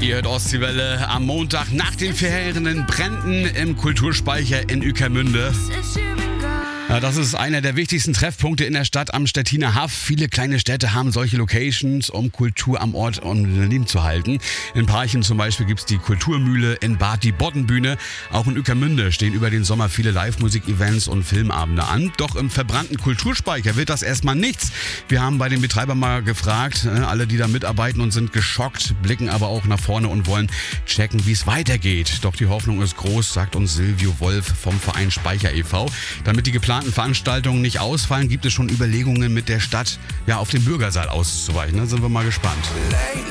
Ihr hört Ostseewelle am Montag nach den verheerenden Bränden im Kulturspeicher in Ueckermünde. Ja, das ist einer der wichtigsten Treffpunkte in der Stadt am Stettiner Haff. Viele kleine Städte haben solche Locations, um Kultur am Ort am Leben zu halten. In Parchim zum Beispiel gibt es die Kulturmühle, in Bad die Boddenbühne. Auch in Ueckermünde stehen über den Sommer viele Live-Musik-Events und Filmabende an. Doch im verbrannten Kulturspeicher wird das erstmal nichts. Wir haben bei den Betreibern mal gefragt, alle, die da mitarbeiten und sind geschockt, blicken aber auch nach vorne und wollen checken, wie es weitergeht. Doch die Hoffnung ist groß, sagt uns Silvio Wolf vom Verein Speicher e.V. Damit die geplanten Veranstaltungen nicht ausfallen, gibt es schon Überlegungen mit der Stadt, auf den Bürgersaal auszuweichen. Da sind wir mal gespannt.